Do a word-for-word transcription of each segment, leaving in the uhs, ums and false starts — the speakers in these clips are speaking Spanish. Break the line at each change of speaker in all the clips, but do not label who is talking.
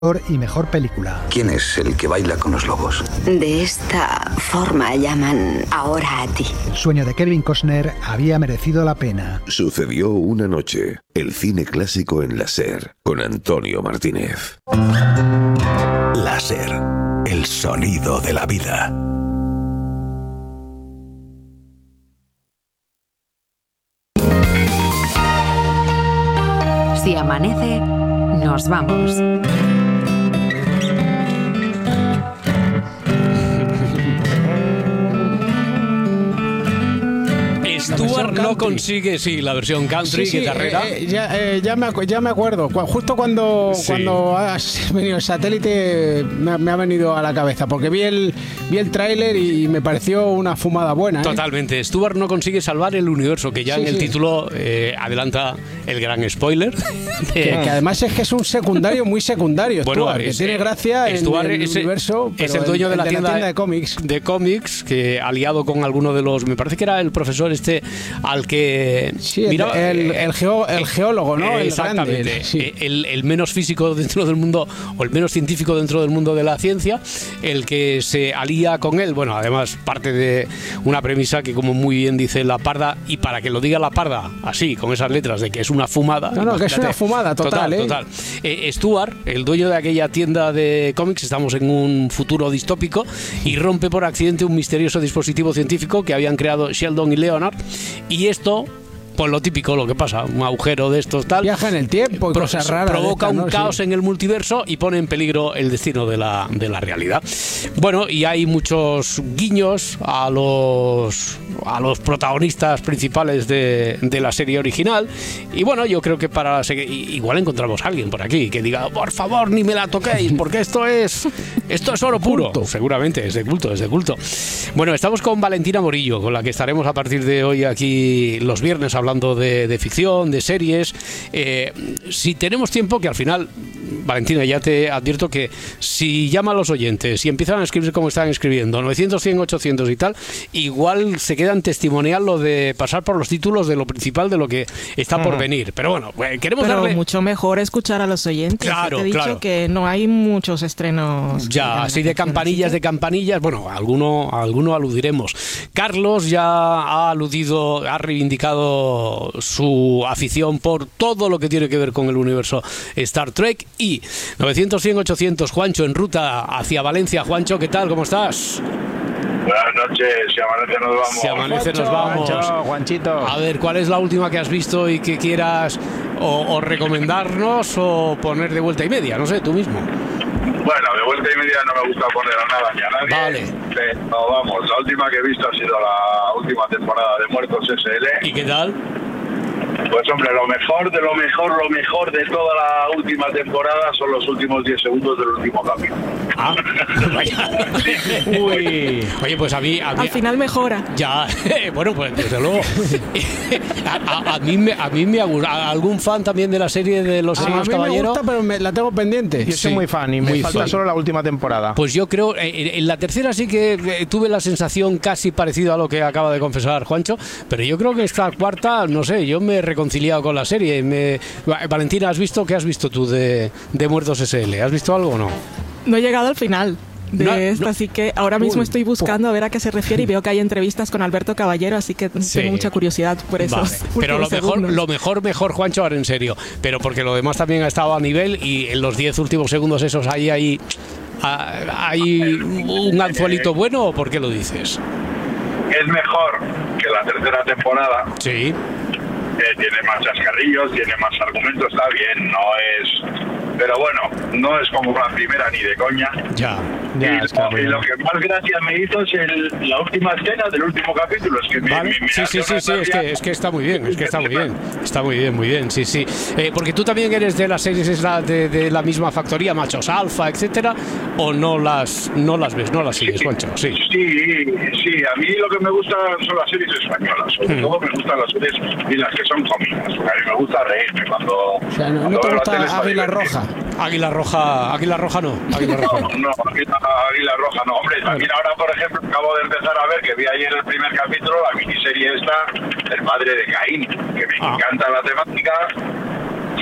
y mejor película.
¿Quién es el que baila con los lobos?
De esta forma llaman ahora a ti.
Sueño de Kevin Costner había merecido la pena.
Sucedió una noche. El cine clásico en la SER con Antonio Martínez.
La SER, el sonido de la vida.
Si amanece, nos vamos.
Stuart no consigue, sí, la versión country,
sí, sí,
guitarrera.
Eh, eh, ya, eh, ya, me, ya me acuerdo. Justo cuando, sí. cuando has venido el satélite me ha, me ha venido a la cabeza, porque vi el, vi el tráiler y me pareció una fumada buena. ¿eh?
Totalmente. Stuart no consigue salvar el universo, que ya sí, en el sí. título eh, adelanta el gran spoiler. De...
Que, que además es que es un secundario muy secundario,
bueno,
Stuart,
es,
que tiene gracia en,
Stuart
en el
es,
universo.
Es el dueño
el,
de, la
el
tienda,
de la tienda de cómics.
De cómics, que aliado con alguno de los... Me parece que era el profesor este al que...
Sí, mira, el, el, geo, el geólogo, ¿no?
Eh, exactamente.
El, grande, sí.
el, el menos físico dentro del mundo, o el menos científico dentro del mundo de la ciencia, el que se alía con él. Bueno, además parte de una premisa que, como muy bien dice La Parda, y para que lo diga La Parda así, con esas letras de que es una fumada...
No, no, que es una fumada total,
total,
¿eh?
total. Eh, Stuart, el dueño de aquella tienda de cómics, estamos en un futuro distópico, y rompe por accidente un misterioso dispositivo científico que habían creado Sheldon y Leonard, y esto... Pues lo típico, lo que pasa, un agujero de estos tal.
Viaja en el tiempo y
pro,
cosas raras.
Provoca
esta,
un
¿no?
caos sí. en el multiverso y pone en peligro el destino de la, de la realidad. Bueno, y hay muchos guiños a los a los protagonistas principales de, de la serie original. Y bueno, yo creo que para la serie, igual encontramos a alguien por aquí que diga, por favor, ni me la toquéis, porque esto es esto es oro puro. Culto. Seguramente, es de culto, es de culto. Bueno, estamos con Valentina Morillo, con la que estaremos a partir de hoy aquí los viernes hablando de, de ficción, de series. Eh, si tenemos tiempo, que al final, Valentina, ya te advierto que si llaman los oyentes y empiezan a escribir como están escribiendo, novecientos, cien, ochocientos y tal, igual se quedan testimonial lo de pasar por los títulos de lo principal de lo que está uh-huh. por venir. Pero bueno, queremos
Pero
darle...
mucho mejor escuchar a los oyentes.
Claro,
te he dicho
claro.
que no hay muchos estrenos.
Ya, así de campanillas, de campanillas, bueno, a alguno, a alguno aludiremos. Carlos ya ha aludido, ha reivindicado su afición por todo lo que tiene que ver con el universo Star Trek. Y novecientos, cien, ochocientos, Juancho en ruta hacia Valencia. Juancho, ¿qué tal? ¿Cómo estás?
Buenas noches, si amanece nos vamos.
Si amanece nos vamos.
Juancho, Juanchito.
A ver, ¿cuál es la última que has visto y que quieras o, o recomendarnos o poner de vuelta y media? No sé, tú mismo.
Bueno, de vuelta y media no me gusta poner a nada ni a nadie.
Vale.
Pero vamos, la última que he visto ha sido la última temporada de Muertos S L.
¿Y qué tal?
Pues hombre, lo mejor de lo mejor, lo mejor de toda la última temporada son los últimos diez segundos del último capítulo.
Ah, vaya. Uy. Oye, pues a mí, a mí...
Al final mejora.
Ya, bueno, pues desde luego. a, a, a mí me, a mí me ha gustado. ¿Algún fan también de la serie de Los Hermanos Caballero?
A mí me gusta, pero me, la tengo pendiente.
Yo soy sí, muy fan y me falta fan. Solo la última temporada.
Pues yo creo, en, en la tercera sí que tuve la sensación casi parecida a lo que acaba de confesar Juancho, pero yo creo que esta cuarta, no sé, yo me he reconciliado con la serie. Me... Valentina, ¿has visto? ¿Qué has visto tú de, de Muertos S L? ¿Has visto algo o no?
No he llegado al final de no, esta, no. así que ahora mismo Uy, estoy buscando a ver a qué se refiere y veo que hay entrevistas con Alberto Caballero, así que sí. tengo mucha curiosidad por eso.
Vale. Pero lo mejor, lo mejor, mejor, Juancho, ahora en serio, pero porque lo demás también ha estado a nivel y en los diez últimos segundos esos ahí hay, hay un anzuelito bueno, ¿o por qué lo dices?
Es mejor que la tercera temporada.
Sí.
Eh, tiene más chascarrillos, tiene más argumentos, está bien, no es... Pero bueno, no es como la primera ni de coña.
Ya,
ya. Y, lo, y lo que más gracia me hizo es el, la última escena del último capítulo. Es que me,
vale.
me, me
sí, sí, sí, sí, es que, es que está muy bien, es que está muy bien. Está muy bien, muy bien, sí, sí. Eh, porque tú también eres de las series de, de la misma factoría, Machos Alfa, etcétera, o no las no las ves, no las sigues, sí, Juancho, sí.
Sí, sí, a mí lo que me gusta son las series españolas. Sobre hmm. todo me gustan las series y las que son cómicas. Porque a mí me gusta reírme cuando...
O sea, no, no te gusta Águila Roja.
Águila Roja, Águila Roja no. Águila Roja
no, no, Águila, Águila Roja no. Hombre, también ahora, por ejemplo, acabo de empezar a ver, que vi ayer el primer capítulo, la miniserie esta, El padre de Caín, que me ah. encanta la temática. Y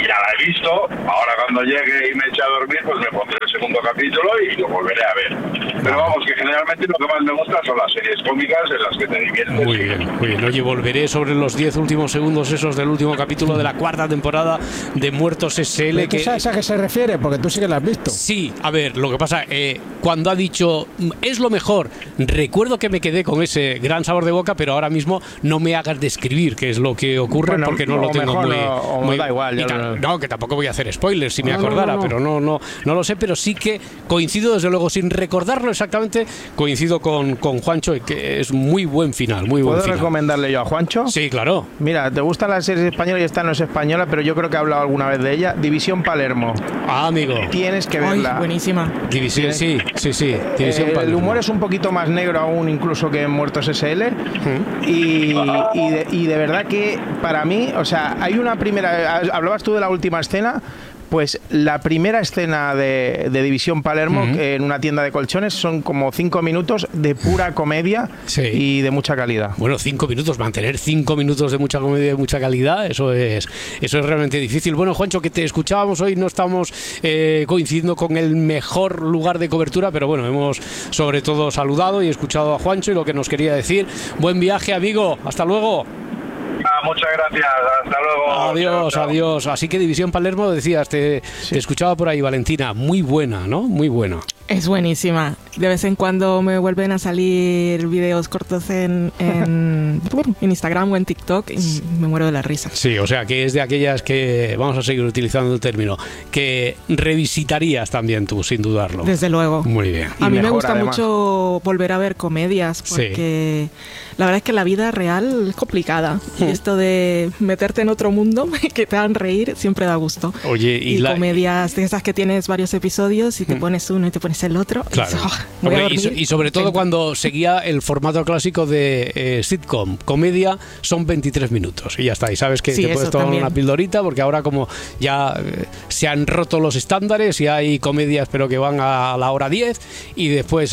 ya la he visto, ahora cuando llegue y me eche a dormir, pues me pondré el segundo capítulo y lo volveré a ver. Pero vamos, que generalmente lo que más me gusta son las series cómicas en las que te diviertes.
Muy bien, muy bien. Oye, volveré sobre los diez últimos segundos esos del último capítulo de la cuarta temporada de Muertos S L.
¿Tú
que...
sabes a qué se refiere? Porque tú sí que la has visto.
Sí, a ver, lo que pasa, eh, cuando ha dicho es lo mejor, recuerdo que me quedé con ese gran sabor de boca, pero ahora mismo no me hagas describir qué es lo que ocurre, bueno, porque no lo tengo
mejor,
muy...
O,
muy
da igual.
No, no, que tampoco voy a hacer spoilers si me
no,
acordara,
no, no, no.
pero no, no, no lo sé, pero sí que coincido desde luego, sin recordarlo exactamente, coincido con, con Juancho y que es muy buen final, muy buen
¿Puedo
final.
recomendarle yo a Juancho?
Sí, claro.
Mira, ¿te gustan las series españolas? Y esta no es española, pero yo creo que he hablado alguna vez de ella. División Palermo.
Ah, amigo.
Tienes que verla.
Ay, buenísima.
División, sí, sí, sí. División
eh,
Palermo.
El humor es un poquito más negro aún incluso que en Muertos S L. ¿Mm? y, y, de, y de verdad que para mí, o sea, hay una primera... Hablabas tú de la última escena. Pues la primera escena de, de División Palermo, uh-huh. en una tienda de colchones, son como cinco minutos de pura comedia, sí. y de mucha calidad.
Bueno, cinco minutos, mantener cinco minutos de mucha comedia y de mucha calidad, eso es eso es realmente difícil. Bueno, Juancho, que te escuchábamos hoy, no estamos eh, coincidiendo con el mejor lugar de cobertura, pero bueno, hemos sobre todo saludado y escuchado a Juancho y lo que nos quería decir. Buen viaje, amigo. Hasta luego.
Ah, muchas gracias, hasta luego.
Adiós, chao, chao. Adiós. Así que División Palermo, decías, te, sí. te escuchaba por ahí, Valentina, muy buena, ¿no? Muy buena.
Es buenísima. De vez en cuando me vuelven a salir videos cortos en, en, en Instagram o en TikTok y me muero de la risa.
Sí, o sea, que es de aquellas que, vamos a seguir utilizando el término, que revisitarías también tú, sin dudarlo.
Desde luego.
Muy bien.
A
y
mí
mejor,
me gusta
además.
mucho volver a ver comedias porque sí. la verdad es que la vida real es complicada. Y esto de meterte en otro mundo que te hagan reír siempre da gusto.
Oye, y,
y
la...
comedias de esas que tienes varios episodios y te pones uno y te pones el otro.
Claro.
Y, eso, oh,
Hombre, y, so, y sobre todo cuando seguía el formato clásico de eh, sitcom, comedia, son veintitrés minutos y ya está. Y sabes que sí, te puedes tomar también. Una pildorita porque ahora como ya eh, se han roto los estándares y hay comedias pero que van a la hora diez y después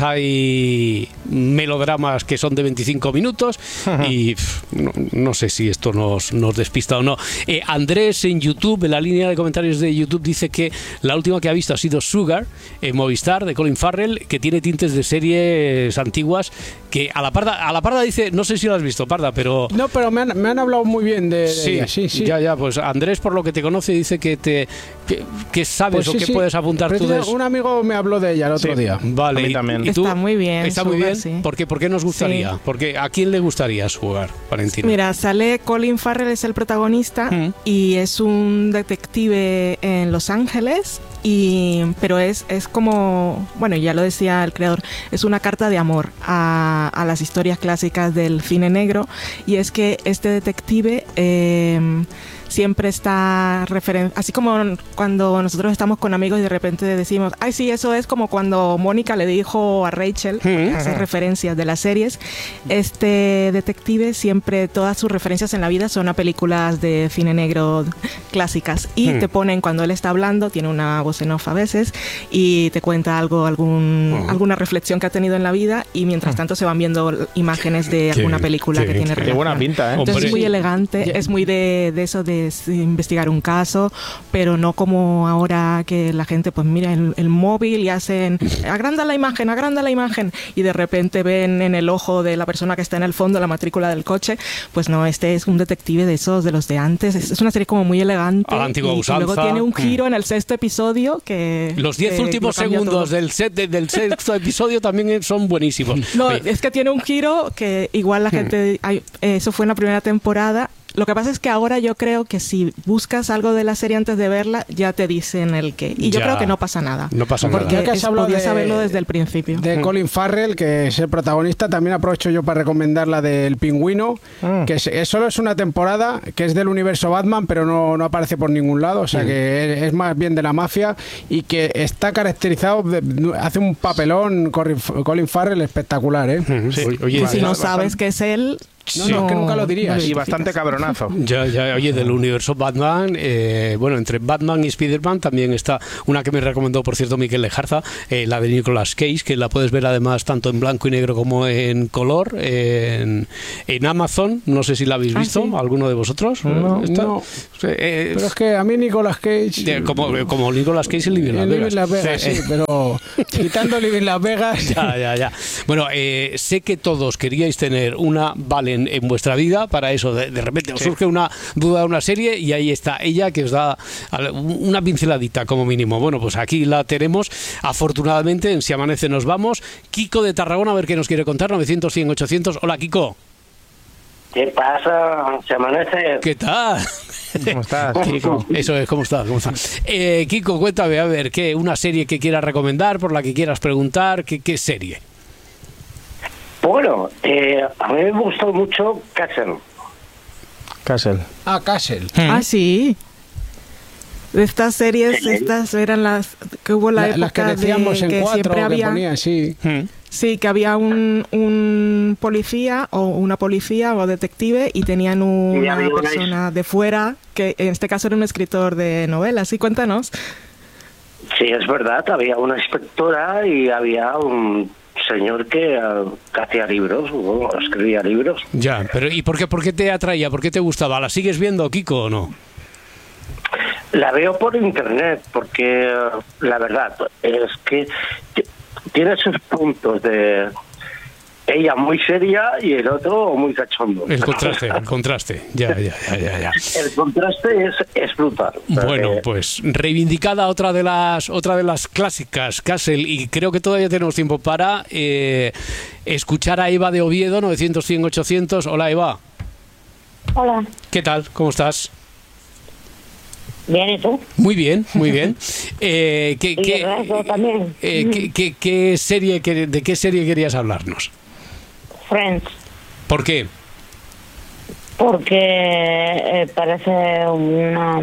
hay melodramas que son de veinticinco minutos y pff, no, no sé si esto nos, nos despista o no. Eh, Andrés en YouTube, en la línea de comentarios de YouTube, dice que la última que ha visto ha sido Sugar en Movistar de Colin Farrell, que tiene tintes de series antiguas que a la parda, a la parda dice, no sé si lo has visto, Parda, pero...
No, pero me han, me han hablado muy bien de, de
sí,
ella. Sí, sí.
Ya, ya, pues Andrés, por lo que te conoce, dice que te que, que sabes pues sí, o que sí. puedes apuntar
pero
tú de...
Un amigo me habló de ella el otro
sí.
día.
Vale,
a mí
y,
también.
¿y tú?
Está muy bien.
Está
Sugar,
muy bien.
Sí.
¿Por qué? ¿Por qué nos gustaría? Sí. Porque ¿a quién le gustaría jugar, Valentina?
Mira, sale Colin Farrell, es el protagonista, mm. y es un detective en Los Ángeles. Y, pero es, es como, bueno, ya lo decía el creador, es una carta de amor a, a las historias clásicas del cine negro, y es que este detective eh, siempre está referen- así como cuando nosotros estamos con amigos y de repente decimos, ay sí, eso es como cuando Mónica le dijo a Rachel, mm-hmm. esas referencias de las series. Este detective siempre, todas sus referencias en la vida son a películas de cine negro clásicas, y mm. te ponen, cuando él está hablando, tiene una voz en off a veces, y te cuenta algo, algún, uh-huh. alguna reflexión que ha tenido en la vida, y mientras uh-huh. tanto se van viendo imágenes de
qué,
alguna película
qué,
que tiene
qué
relación.
buena pinta, ¿eh?
Entonces
Hombre.
es muy elegante, yeah. es muy de, de eso de investigar un caso, pero no como ahora que la gente pues mira el, el móvil y hacen, agranda la imagen, agranda la imagen, y de repente ven en el ojo de la persona que está en el fondo la matrícula del coche. Pues no, este es un detective de esos, de los de antes. Es, es una serie como muy elegante.
A la antigua
y,
usanza.
y luego tiene un giro mm. en el sexto episodio que...
Los diez últimos segundos del set de, del sexto episodio también son buenísimos.
No,
Oye.
es que tiene un giro que igual la gente... Ay, eso fue en la primera temporada. Lo que pasa es que ahora yo creo que si buscas algo de la serie antes de verla, ya te dicen el qué. Y yo
ya.
creo que no pasa nada.
No pasa
porque
nada.
Porque podías saberlo desde el principio.
De mm. Colin Farrell, que es el protagonista. También aprovecho yo para recomendar la del Pingüino, mm. que es, es, solo es una temporada, que es del universo Batman, pero no, no aparece por ningún lado. O sea mm. que es, es más bien de la mafia, y que está caracterizado, de, hace un papelón Colin Farrell espectacular, ¿eh?
Mm. Sí.
Oye,
y si no sabes que es él...
No, no, que nunca lo dirías.
Y bastante cabronazo.
Ya, ya, oye, del universo Batman, eh, bueno, entre Batman y Spider-Man también está una que me recomendó, por cierto, Miquel Lejarza, eh, la de Nicolas Cage, que la puedes ver además tanto en blanco y negro como en color, en, en Amazon. No sé si la habéis visto, ¿ah, sí? ¿Alguno de vosotros?
No,
¿Está?
no.
Eh,
pero es que a mí Nicolas Cage...
Eh, como, como Nicolas Cage en Living Las Vegas.
Las Vegas, sí, sí, pero quitando Living Las Vegas...
Ya, ya, ya. Bueno, eh, sé que todos queríais tener una Valen en vuestra vida, para eso de, de repente os sí. surge una duda de una serie y ahí está ella que os da una pinceladita como mínimo. Bueno, pues aquí la tenemos, afortunadamente, en Si Amanece Nos Vamos. Kiko de Tarragona, a ver qué nos quiere contar, novecientos, cien, ochocientos. Hola, Kiko.
¿Qué pasa? ¿Se amanece?
¿Qué tal?
¿Cómo estás, Kiko?
Eso es, ¿cómo estás? ¿Cómo estás? Eh, Kiko, cuéntame, a ver, ¿qué, una serie que quieras recomendar, por la que quieras preguntar? ¿Qué, qué serie?
Bueno, eh, a mí me gustó mucho Castle.
Castle.
Ah, Castle.
¿Mm? Ah, sí. Estas series, sí. estas eran las que hubo la, la época
las que decíamos
de
en
que
cuatro,
siempre había,
que ponían, sí.
¿Mm?
Sí, que había un, un policía o una policía o detective y tenían una y persona de fuera, que en este caso era un escritor de novelas. Sí, cuéntanos.
Sí, es verdad, había una inspectora y había un señor que, uh, que hacía libros, o escribía libros.
Ya, pero ¿y por qué, por qué te atraía? ¿Por qué te gustaba? ¿La sigues viendo, Kiko, o no?
La veo por internet, porque uh, la verdad es que tiene sus puntos de ella muy seria y el otro muy cachondo.
El contraste, el contraste, ya, ya, ya, ya, ya.
El contraste es, es brutal.
Bueno, pues reivindicada otra de las otra de las clásicas, Castle, y creo que todavía tenemos tiempo para eh, escuchar a Eva de Oviedo, novecientos, cien, ochocientos. Hola, Eva.
Hola.
¿Qué tal? ¿Cómo estás?
Bien, ¿y tú?
Muy bien, muy bien. Eh, ¿qué,
y
qué,
el resto también.
Eh, ¿qué, qué, qué serie, qué, ¿De qué serie querías hablarnos?
Friends.
¿Por qué?
Porque eh, parece una...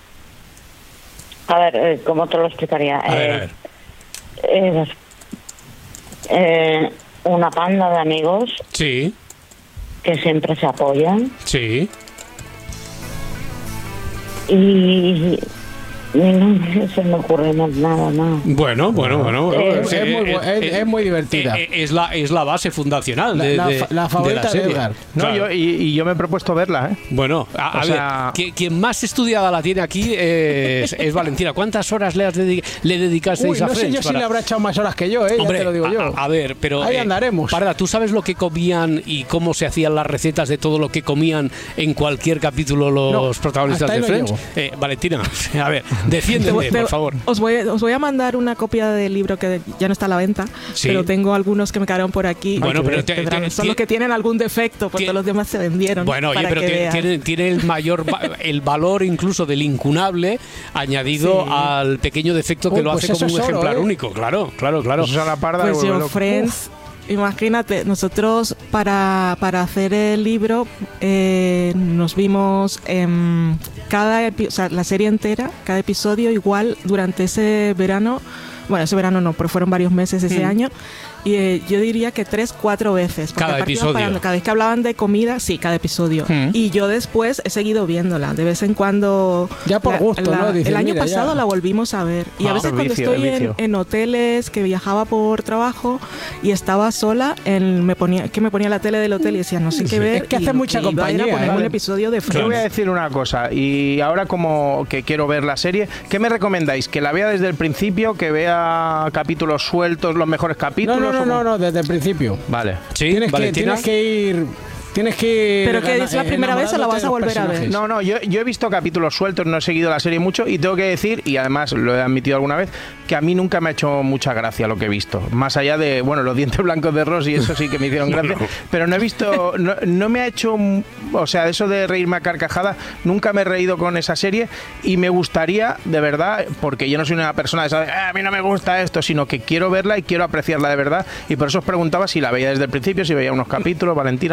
A ver, eh, ¿cómo te lo explicaría?
A ver,
eh,
a ver.
Eh, eh, una panda de amigos.
Sí.
Que siempre se apoyan.
Sí.
Y... no se me ocurre nada más.
Bueno, bueno, bueno.
Eh,
sí,
es, muy,
eh,
es,
eh,
es muy divertida.
Eh, es, la, es la base fundacional de
la,
de,
la, la favorita
de la serie.
de Edgar.
No,
Claro.
yo, y, y yo me he propuesto verla, ¿eh?
Bueno, a, a
O
ver,
sea...
que, quien más estudiada la tiene aquí es, es Valentina. ¿Cuántas horas le, has dedi le dedicasteis
Uy,
a
no
Friends?
sé yo
para...
si le habrá echado más horas que yo, ¿eh?
Hombre,
ya te lo digo
a,
yo.
A, a ver, pero...
Ahí
eh,
andaremos.
Parda, ¿tú sabes lo que comían y cómo se hacían las recetas de todo lo que comían en cualquier capítulo los
No,
protagonistas
hasta
de
ahí no
Friends? Eh, Valentina, a ver, defiéndeme, por favor.
Os voy, os voy a mandar una copia del libro que ya no está a la venta,
Sí.
pero tengo algunos que me quedaron por aquí.
Bueno,
que
pero te-
tendrán-
te-
son
te-
los que tienen algún defecto, porque
Tie-
los demás se vendieron.
Bueno, oye,
para
pero
que
tiene,
veas.
tiene, tiene el mayor va- el valor incluso del incunable añadido
Sí.
al pequeño defecto que
Uy,
lo
pues
hace como
eso
un
es oro,
ejemplar
¿eh?
único. Claro, claro, claro.
Eso es a la parda
Pues
de
yo,
vuelvo loco.
Friends, imagínate, nosotros para, para hacer el libro eh, nos vimos en cada epi- o sea, la serie entera, cada episodio igual durante ese verano. Bueno, ese verano no, pero fueron varios meses ese
Mm.
año. Y eh, yo diría que tres, cuatro veces. Porque
Cada
aparte iba
episodio.
parando, cada vez que hablaban de comida, sí, cada episodio.
Mm.
Y yo después he seguido viéndola. De vez en cuando...
Ya por gusto, ¿no? Dices,
el año
mira,
pasado
ya.
la volvimos a ver. Y
Ah,
a veces
el
cuando
vicio,
estoy
el
en,
vicio.
en hoteles, que viajaba por trabajo y estaba sola, en, me ponía, que me ponía la tele del hotel y decía, no sé qué ver.
Es que hace
y lo
mucha
iba era
compañía,
poner
¿eh?
un episodio de
Yo
Friends.
voy a decir una cosa, y ahora como que quiero ver la serie, ¿qué me recomendáis? ¿Que la vea desde el principio? ¿Que vea capítulos sueltos, los mejores capítulos?
No, no, no,
o
no,
cómo?
no, desde el principio.
Vale.
Sí,
Tienes que,
Valentina.
tienes que ir... Tienes que ir
¿Pero que
gana-
es la primera vez o la vas a
enamorándote de los
volver a ver?
personajes.
No, no, yo, yo he visto capítulos sueltos, no he seguido la serie mucho y tengo que decir, y además lo he admitido alguna vez, que a mí nunca me ha hecho mucha gracia lo que he visto. Más allá de, bueno, los dientes blancos de Ross y eso sí que me hicieron gracia, pero no he visto, no, no me ha hecho, o sea, eso de reírme a carcajadas, nunca me he reído con esa serie y me gustaría, de verdad, porque yo no soy una persona de saber, "Ah, a mí no me gusta esto", sino que quiero verla y quiero apreciarla de verdad y por eso os preguntaba si la veía desde el principio, si veía unos capítulos. Valentina, no sé qué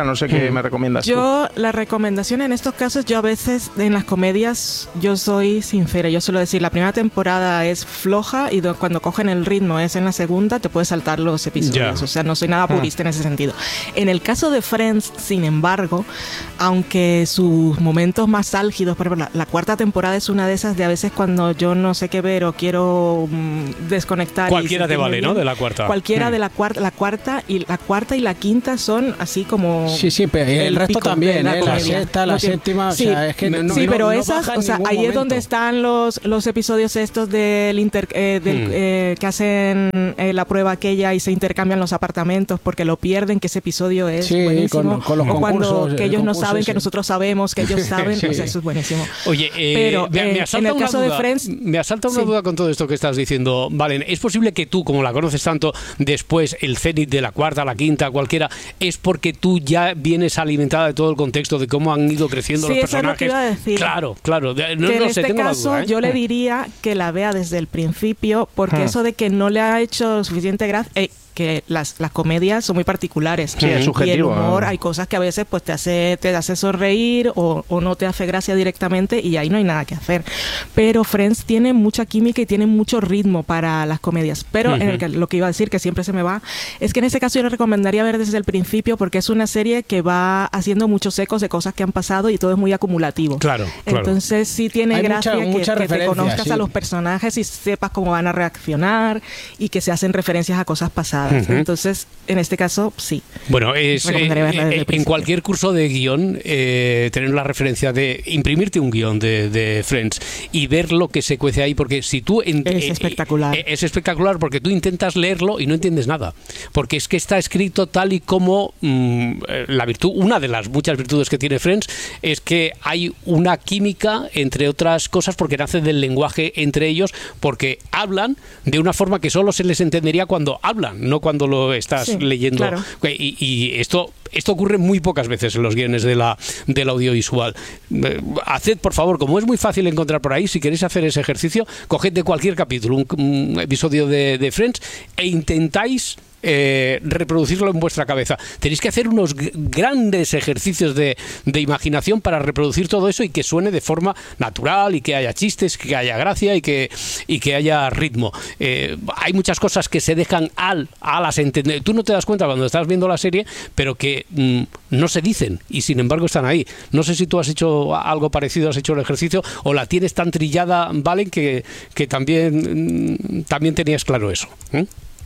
me recomiendas
yo,
tú?
La recomendación en estos casos, yo a veces en las comedias, yo soy sincera, yo suelo decir, la primera temporada es floja y do, cuando cogen el ritmo es en la segunda, te puedes saltar los episodios. Yeah. O sea, no soy nada purista ah. en ese sentido. En el caso de Friends, sin embargo, aunque sus momentos más álgidos, por ejemplo, la, la cuarta temporada es una de esas de a veces cuando yo no sé qué ver o quiero mm, desconectar.
Cualquiera te vale,
bien,
¿no? De la cuarta.
Cualquiera
mm.
de la cuarta, la cuarta y la cuarta y la quinta son así como.
Sí, sí, pero el, el resto también, la, ¿eh? La sexta, la no séptima,
sí,
o sea, es que no,
sí,
no,
pero
no,
esas,
no
o sea, ahí
momento.
Es donde están los los episodios estos del, inter, eh, del mm. eh, que hacen eh, la prueba aquella y se intercambian los apartamentos porque lo pierden, que ese episodio es
sí,
buenísimo.
Con, con los
o cuando
concursos,
que ellos no saben,
ese.
que nosotros sabemos, que ellos saben, sí. O sea, eso es buenísimo.
Oye, eh,
pero
me, me
eh, en el caso
duda,
de Friends,
me asalta una
sí.
duda con todo esto que estás diciendo. Vale, es posible que tú, como la conoces tanto, después el cenit de la cuarta, la quinta, cualquiera, es porque tú ya vienes alimentada de todo el contexto de cómo han ido creciendo
sí,
los personajes.
Eso es lo que iba a decir.
Claro, claro. No,
que
no
en
sé,
este caso
duda, ¿eh?
yo le diría que la vea desde el principio, porque hmm. eso de que no le ha hecho suficiente gracia. Eh, que las, las comedias son muy particulares
sí, es subjetivo,
y el humor,
¿no?
hay cosas que a veces pues te hace te hace sonreír o, o no te hace gracia directamente y ahí no hay nada que hacer, pero Friends tiene mucha química y tiene mucho ritmo para las comedias, pero uh-huh. en el que, lo que iba a decir, que siempre se me va, es que en ese caso yo le recomendaría ver desde el principio porque es una serie que va haciendo muchos ecos de cosas que han pasado y todo es muy acumulativo.
Claro, claro.
Entonces sí tiene
hay
gracia
mucha,
que,
mucha
que te conozcas
sí.
a los personajes y sepas cómo van a reaccionar y que se hacen referencias a cosas pasadas. Uh-huh. Entonces en este caso, sí.
Bueno, es, eh, en cualquier curso de guión, eh, tener la referencia de imprimirte un guión de, de Friends y ver lo que se cuece ahí, porque si tú... En,
es eh, espectacular.
Eh, es espectacular porque tú intentas leerlo y no entiendes nada. Porque es que está escrito tal y como mmm, la virtud, una de las muchas virtudes que tiene Friends es que hay una química, entre otras cosas, porque nace del lenguaje entre ellos, porque hablan de una forma que solo se les entendería cuando hablan, no cuando lo están estás sí, leyendo
claro.
y, y esto esto ocurre muy pocas veces en los guiones de la del audiovisual. Eh, haced, por favor, como es muy fácil encontrar por ahí, si queréis hacer ese ejercicio, coged de cualquier capítulo un, un episodio de, de Friends e intentáis Eh, reproducirlo en vuestra cabeza. Tenéis que hacer unos g- grandes ejercicios de, de imaginación para reproducir todo eso y que suene de forma natural y que haya chistes, que haya gracia y que, y que haya ritmo. Eh, hay muchas cosas que se dejan al, a las entender. Tú no te das cuenta cuando estás viendo la serie, pero que mm, no se dicen y sin embargo están ahí. No sé si tú has hecho algo parecido, has hecho el ejercicio o la tienes tan trillada, Valen, que, que también, mm, también tenías claro eso. ¿eh?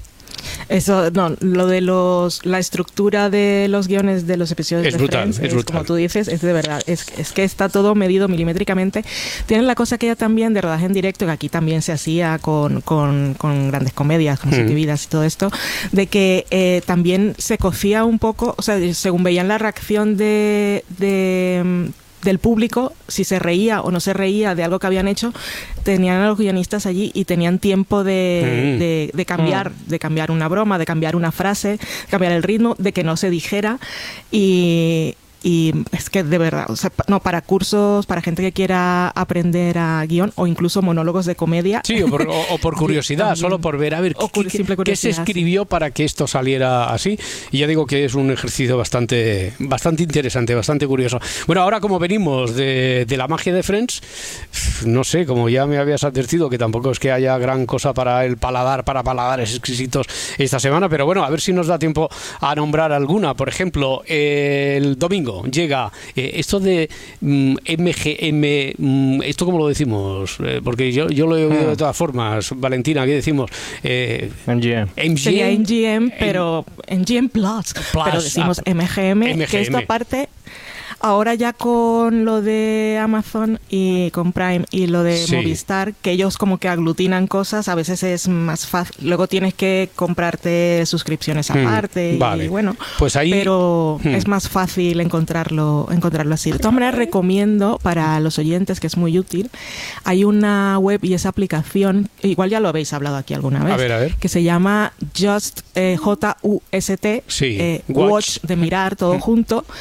Eso, no, lo de los la estructura de los guiones de los episodios
es
de
brutal,
Friends,
es
es
brutal.
como tú dices, es de verdad, es, es que está todo medido milimétricamente. Tienen la cosa que ya también de rodaje en directo, que aquí también se hacía con, con, con grandes comedias, como Siete mm. Vidas y todo esto, de que eh, también se cocía un poco, o sea, según veían la reacción de... de del público, si se reía o no se reía de algo que habían hecho, tenían a los guionistas allí y tenían tiempo de, mm. de, de cambiar, mm. de cambiar una broma, de cambiar una frase, cambiar el ritmo, de que no se dijera y... Y es que de verdad, o sea, no, para cursos, para gente que quiera aprender a guión o incluso monólogos de comedia.
Sí, o por, o, o por curiosidad, solo por ver, a ver, ¿qué, qué, qué se escribió sí. para que esto saliera así? Y ya digo que es un ejercicio bastante, bastante interesante, bastante curioso. Bueno, ahora como venimos de, de la magia de Friends, no sé, como ya me habías advertido, que tampoco es que haya gran cosa para el paladar, para paladares exquisitos esta semana, pero bueno, a ver si nos da tiempo a nombrar alguna. Por ejemplo, el domingo llega eh, esto de mm, M G M, mm, esto como lo decimos, eh, porque yo, yo lo he oído de todas formas. Valentina, ¿qué decimos? Eh,
M G M.
M G M. Sería M G M, pero M G M Plus, Plus pero decimos ah, M G M, M G M, que esto aparte... Ahora ya con lo de Amazon y con Prime y lo de sí. Movistar, que ellos como que aglutinan cosas, a veces es más fácil. Luego tienes que comprarte suscripciones aparte mm, vale. y bueno,
pues ahí,
pero
mm.
es más fácil encontrarlo, encontrarlo así. De todas maneras, recomiendo para los oyentes, que es muy útil, hay una web y esa aplicación, igual ya lo habéis hablado aquí alguna vez,
a ver, a ver.
que se llama Just, eh, J U S T,
sí.
eh,
Watch.
Watch, de mirar todo mm. junto.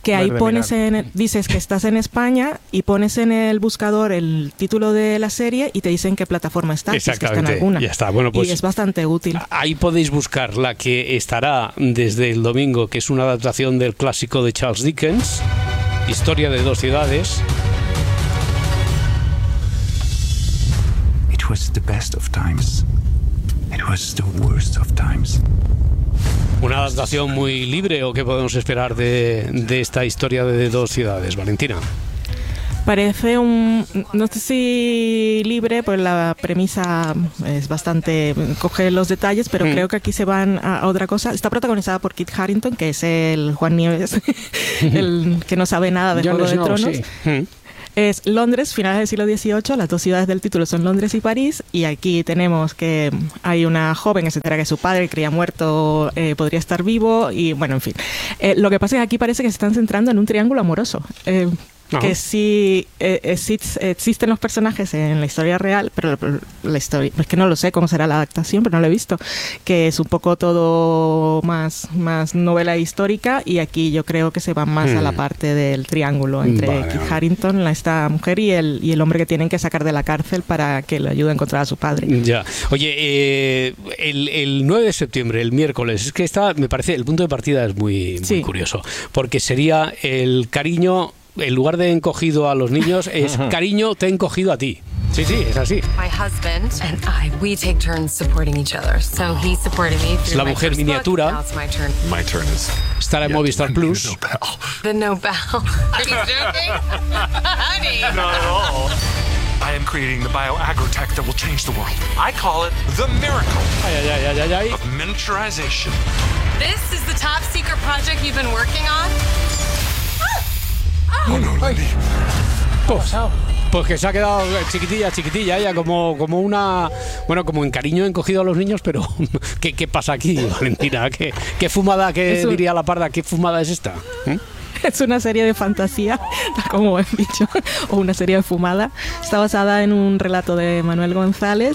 que ahí pones en, dices que estás en España y pones en el buscador el título de la serie y te dicen qué plataforma está.
Exactamente,
si es que está en alguna.
ya está. Bueno, pues
y es bastante útil.
Ahí podéis buscar la que estará desde el domingo, que es una adaptación del clásico de Charles Dickens, Historia de dos ciudades.
It was the best of times. It was the worst of times.
Una adaptación muy libre, ¿o qué podemos esperar de, de esta historia de dos ciudades, Valentina?
Parece un, no sé si libre, pues la premisa es bastante, coge los detalles, pero mm. creo que aquí se van a, a otra cosa. Está protagonizada por Kit Harington, que es el Juan Nieves, el que no sabe nada de Juego de Tronos. Sí. Mm. Es Londres, finales del siglo dieciocho, las dos ciudades del título son Londres y París, y aquí tenemos que hay una joven que se entera que su padre, que creía muerto, eh, podría estar vivo, y bueno, en fin. Eh, lo que pasa es que aquí parece que se están centrando en un triángulo amoroso. Eh, que sí eh, exist, existen los personajes en la historia real, pero la, la historia, es que no lo sé cómo será la adaptación, pero no lo he visto, que es un poco todo más, más novela histórica, y aquí yo creo que se van más hmm. a la parte del triángulo entre vale, Kit vale. Harington, esta mujer, y el, y el hombre que tienen que sacar de la cárcel para que le ayude a encontrar a su padre.
Ya. Oye, eh, el, el nueve de septiembre, el miércoles, es que está, me parece, el punto de partida es muy, muy sí. curioso, porque sería el cariño. En lugar de encogido a los niños, es cariño, te he encogido a ti. Sí, sí, es así.
My husband and I, we take turns supporting each other. So he supported me through
es la mujer miniatura.
Now it's my turn.
My turn is.
Estará en Movistar Plus.
The Nobel. Are you joking? Honey.
Not at all. I am creating the bioagrotech that will change the world. I call it the miracle
ay, ay, ay, ay, ay.
of miniaturization.
This is the top secret project you've been working on?
Oh, no, Lenny.
Pues, pues que se ha quedado chiquitilla, chiquitilla, ella como, como una, bueno, como en cariño encogido a los niños, pero ¿qué, qué pasa aquí, Valentina? ¿Qué, qué fumada, qué Eso... diría la parda, qué fumada es esta? ¿Eh?
Es una serie de fantasía, como he dicho, o una serie de fumada. Está basada en un relato de Manuel González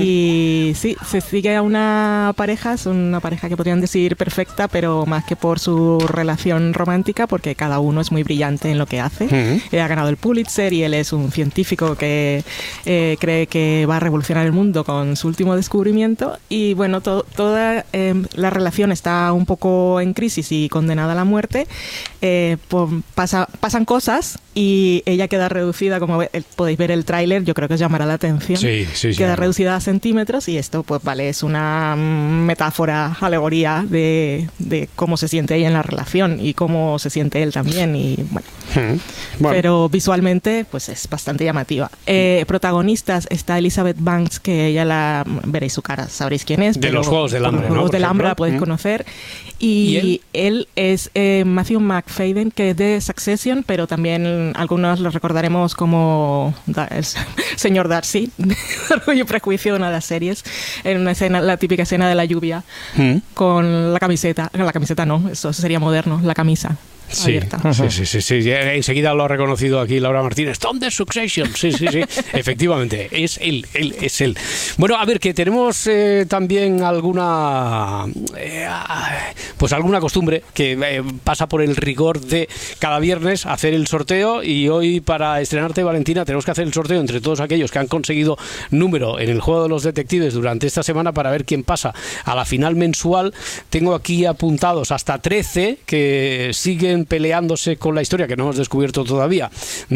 y sí, se sigue a una pareja, es una pareja que podrían decir perfecta, pero más que por su relación romántica, porque cada uno es muy brillante en lo que hace. Uh-huh. Él ha ganado el Pulitzer y él es un científico que eh, cree que va a revolucionar el mundo con su último descubrimiento. Y bueno, to- toda eh, la relación está un poco en crisis y condenada a la muerte. Eh, Pues pasa, pasan cosas y ella queda reducida, como ve, podéis ver el tráiler, yo creo que os llamará la atención.
Sí, sí, sí,
queda
sí.
reducida a centímetros y esto, pues vale, es una metáfora, alegoría de, de cómo se siente ella en la relación y cómo se siente él también. Y bueno, hmm. bueno. Pero visualmente, pues es bastante llamativa. Eh, protagonistas está Elizabeth Banks, que ella la veréis su cara, sabréis quién es.
De los Juegos del Hambre,
Los Juegos
¿no?
del Hambre la podéis hmm. conocer. Y, ¿Y él? él es eh, Matthew McFadden, que es de Succession, pero también algunos lo recordaremos como el señor Darcy, Orgullo y Prejuicio, una de las series, en una escena, la típica escena de la lluvia, ¿Mm? con la camiseta, la camiseta no, eso sería moderno, la camisa.
Sí, sí, sí, sí, sí, enseguida lo ha reconocido aquí Laura Martínez. Tom de Succession, sí, sí, sí, efectivamente, es él, él, es él. Bueno, a ver, que tenemos eh, también alguna, eh, pues alguna costumbre que eh, pasa por el rigor de cada viernes hacer el sorteo, y hoy para estrenarte, Valentina, tenemos que hacer el sorteo entre todos aquellos que han conseguido número en el juego de los detectives durante esta semana para ver quién pasa a la final mensual. Tengo aquí apuntados hasta trece que siguen peleándose con la historia que no hemos descubierto todavía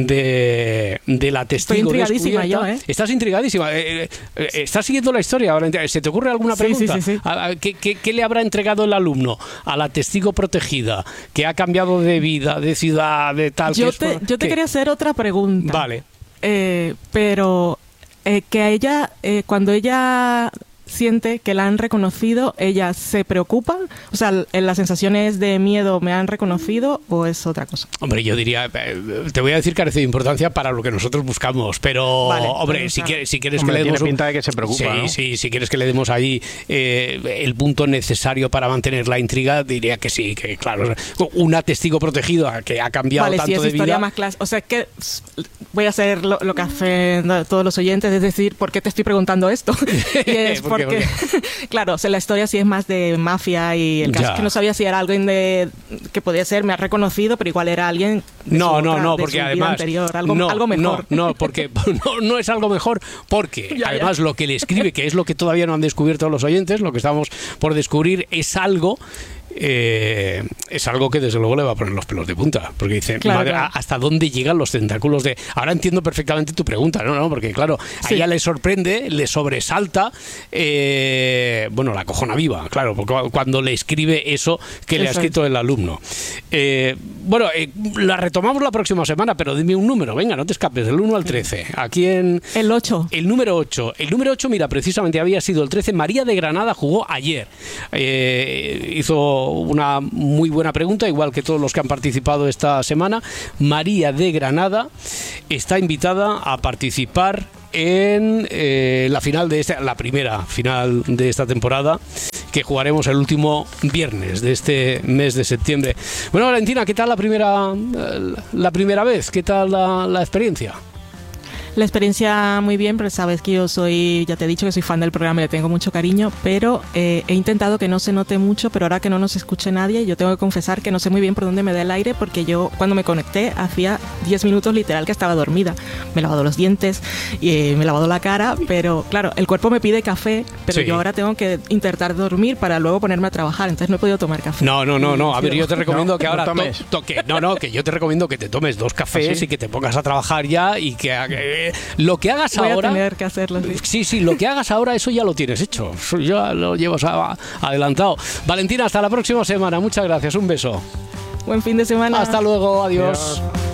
de, de la testigo.
Estoy intrigadísima yo, ¿eh?
Estás intrigadísima. Eh, eh, ¿Estás siguiendo la historia? ¿Se te ocurre alguna pregunta?
Sí, sí, sí, sí.
¿Qué, qué, ¿Qué le habrá entregado el alumno a la testigo protegida que ha cambiado de vida, de ciudad, de tal?
Yo
que
te,
es,
yo te quería hacer otra pregunta.
Vale.
Eh, pero eh, que a ella, eh, cuando ella siente que la han reconocido, ella se preocupa, o sea, las sensaciones de miedo, ¿me han reconocido o es otra cosa?
Hombre, yo diría, te voy a decir carece de importancia para lo que nosotros buscamos, pero vale, hombre, pues, si, claro. quieres, si quieres
hombre,
que le demos
tiene pinta de que se preocupa,
sí,
¿no?
sí, si quieres que le demos ahí eh, el punto necesario para mantener la intriga, diría que sí, que claro, una testigo protegida que ha cambiado
vale,
tanto
si es
de
historia
vida.
Más clase, o sea, es que voy a hacer lo, lo que hacen todos los oyentes, es decir, ¿por qué te estoy preguntando esto? Y es porque,
qué?
Porque, claro, o sea, la historia sí es más de mafia y el caso
Ya.
es que no sabía si era alguien de que podía ser, me ha reconocido, pero igual era alguien de
No,
su
no,
otra-
no,
de
porque
su vida
además
anterior, algo,
no,
algo mejor.
No, no, porque no, no es algo mejor, porque
Ya,
además
ya.
lo que le escribe, que es lo que todavía no han descubierto los oyentes, lo que estamos por descubrir es algo. Eh, es algo que desde luego le va a poner los pelos de punta, porque dice,
Claro,
madre,
claro.
¿a- ¿hasta dónde llegan los tentáculos de...? Ahora entiendo perfectamente tu pregunta, ¿no? ¿no? Porque claro, a
Sí.
ella le sorprende, le sobresalta, eh, bueno, la cojona viva, claro, porque cu- cuando le escribe eso que le ha
Eso es.
escrito el alumno. Eh, bueno, eh, la retomamos la próxima semana, pero dime un número, venga, no te escapes, del uno al trece. Aquí en...
El ocho.
El número ocho. El número ocho, mira, precisamente había sido el trece. María de Granada jugó ayer. Eh, hizo una muy buena pregunta, igual que todos los que han participado esta semana. María de Granada está invitada a participar en eh, la final de esta, la primera final de esta temporada, que jugaremos el último viernes de este mes de septiembre. Bueno, Valentina, ¿qué tal la primera eh, la primera vez? ¿Qué tal la, la experiencia?
La experiencia muy bien, pero sabes que yo soy, ya te he dicho que soy fan del programa y le tengo mucho cariño, pero eh, he intentado que no se note mucho, pero ahora que no nos escuche nadie, yo tengo que confesar que no sé muy bien por dónde me da el aire, porque yo cuando me conecté hacía diez minutos literal que estaba dormida. Me he lavado los dientes y eh, me he lavado la cara, pero claro, el cuerpo me pide café, pero
Sí.
yo ahora tengo que intentar dormir para luego ponerme a trabajar, entonces no he podido tomar café.
No, no, no, no. A ver, yo te recomiendo
No,
que
no
ahora to-
tomes.
toque. No, no, que yo te recomiendo que te tomes dos cafés
¿Ah, sí?
y que te pongas a trabajar ya y que eh, lo que hagas
Voy
ahora.
a tener que hacerlo, sí.
Sí, sí, lo que hagas ahora, eso ya lo tienes hecho. Eso ya lo llevas a- adelantado. Valentina, hasta la próxima semana. Muchas gracias. Un beso.
Buen fin de semana.
Hasta luego. Adiós.
Adiós.